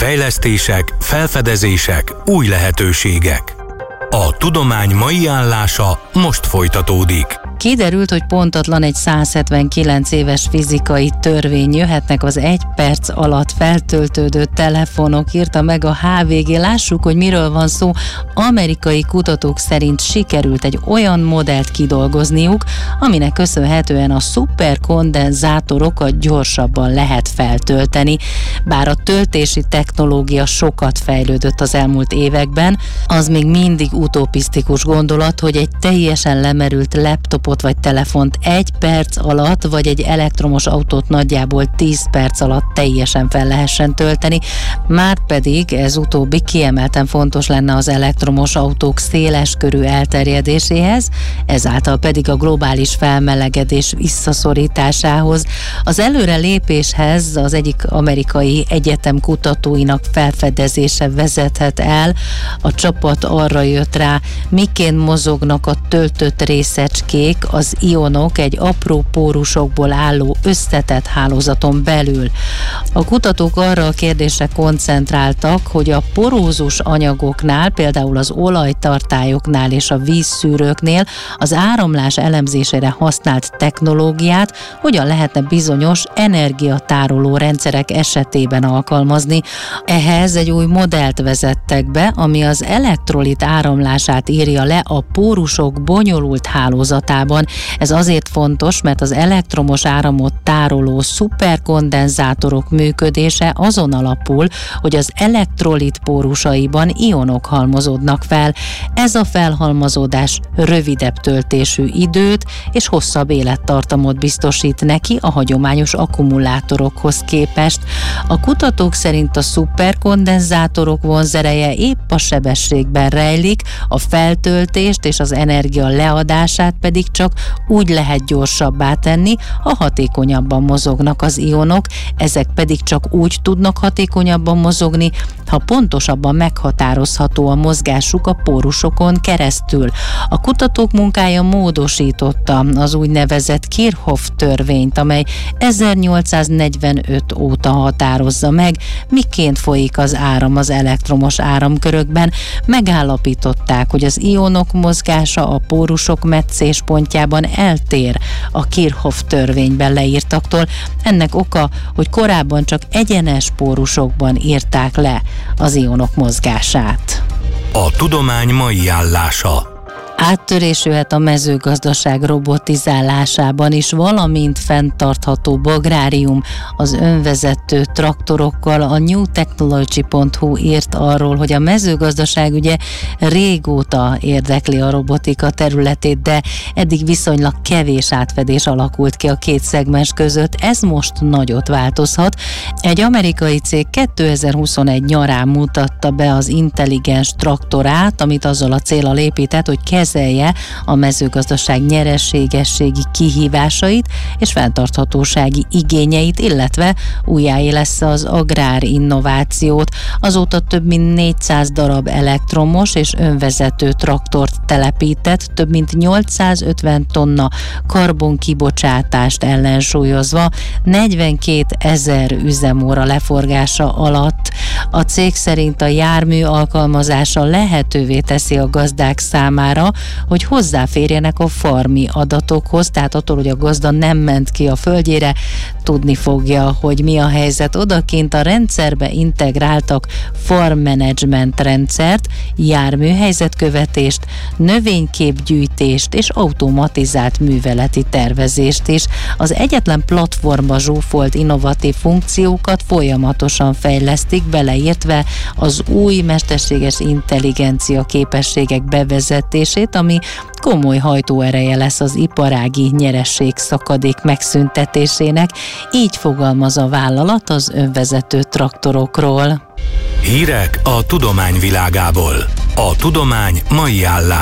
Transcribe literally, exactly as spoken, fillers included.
Fejlesztések, felfedezések, új lehetőségek. A tudomány mai állása most folytatódik. Kiderült, hogy pontatlan egy száz hetvenkilenc éves fizikai törvény, jöhetnek az egy perc alatt feltöltődő telefonok, írta meg a há vé gé. Lássuk, hogy miről van szó. Amerikai kutatók szerint sikerült egy olyan modellt kidolgozniuk, aminek köszönhetően a szuperkondenzátorokat gyorsabban lehet feltölteni. Bár a töltési technológia sokat fejlődött az elmúlt években, az még mindig utopisztikus gondolat, hogy egy teljesen lemerült laptopot vagy telefont egy perc alatt, vagy egy elektromos autót nagyjából tíz perc alatt teljesen fel lehessen tölteni. Márpedig ez utóbbi kiemelten fontos lenne az elektromos autók széleskörű elterjedéséhez, ezáltal pedig a globális felmelegedés visszaszorításához. Az előrelépéshez az egyik amerikai egyetem kutatóinak felfedezése vezethet el. A csapat arra jött rá, miként mozognak a töltött részecskék, az ionok egy apró pórusokból álló összetett hálózaton belül. A kutatók arra a kérdésre koncentráltak, hogy a porózus anyagoknál, például az olajtartályoknál és a vízszűrőknél az áramlás elemzésére használt technológiát hogyan lehetne bizonyos energiatároló rendszerek esetében alkalmazni. Ehhez egy új modellt vezettek be, ami az elektrolit áramlását írja le a pórusok bonyolult hálózatában. Ez azért fontos, mert az elektromos áramot tároló szuperkondenzátorok működése azon alapul, hogy az elektrolit pórusaiban ionok halmozódnak fel. Ez a felhalmozódás rövidebb töltésű időt és hosszabb élettartamot biztosít neki a hagyományos akkumulátorokhoz képest. A kutatók szerint a szuperkondenzátorok vonzereje épp a sebességben rejlik, a feltöltést és az energia leadását pedig csak úgy lehet gyorsabbá tenni, ha hatékonyabban mozognak az ionok, ezek pedig csak úgy tudnak hatékonyabban mozogni, ha pontosabban meghatározható a mozgásuk a pórusokon keresztül. A kutatók munkája módosította az úgynevezett Kirchhoff-törvényt, amely ezernyolcszáznegyvenöt óta határozza meg, miként folyik az áram az elektromos áramkörökben. Megállapították, hogy az ionok mozgása a pórusok meccéspontjában eltér a Kirchhoff-törvényben leírtaktól. Ennek oka, hogy korábban csak egyenes pórusokban írták le az ionok mozgását. A tudomány mai állása. Áttörés jöhet a mezőgazdaság robotizálásában is, valamint fenntarthatóbb agrárium. Az önvezető traktorokkal a new technology pont hu írt arról, hogy a mezőgazdaság ugye régóta érdekli a robotika területét, de eddig viszonylag kevés átfedés alakult ki a két szegmens között. Ez most nagyot változhat. Egy amerikai cég kétezer-huszonegy nyarán mutatta be az intelligens traktorát, amit azzal a céllal épített, hogy kezelje a mezőgazdaság nyereségességi kihívásait és fenntarthatósági igényeit, illetve újjáélessze az agrár innovációt. Azóta több mint négyszáz darab elektromos és önvezető traktort telepített, több mint nyolcszázötven tonna karbonkibocsátást ellensúlyozva, negyvenkétezer üzemóra leforgása alatt. A cég szerint a jármű alkalmazása lehetővé teszi a gazdák számára, hogy hozzáférjenek a farmi adatokhoz, tehát attól, hogy a gazda nem ment ki a földjére, tudni fogja, hogy mi a helyzet odakint. A rendszerbe integráltak farm management rendszert, járműhelyzetkövetést, növényképgyűjtést és automatizált műveleti tervezést is. Az egyetlen platformba zsúfolt innovatív funkciókat folyamatosan fejlesztik, beleértve az új mesterséges intelligencia képességek bevezetését, ami komoly hajtóereje lesz az iparági nyeresség szakadék megszüntetésének. Így fogalmaz a vállalat az önvezető traktorokról. Hírek a tudomány világából. A tudomány mai állása.